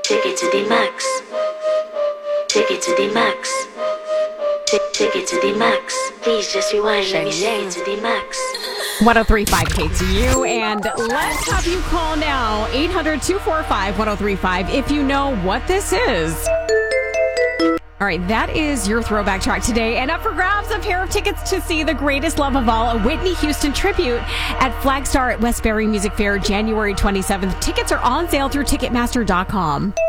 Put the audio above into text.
Take it to the max. Take it to the max. Take it to the max. Please just rewind. Let me take it to the max. 1035 KTU, and let's have you call now 800-245-1035 if you know what this is. All right, that is your throwback track today. And up for grabs, a pair of tickets to see the greatest love of all, a Whitney Houston tribute at Flagstar at Westbury Music Fair, January 27th. Tickets are on sale through Ticketmaster.com.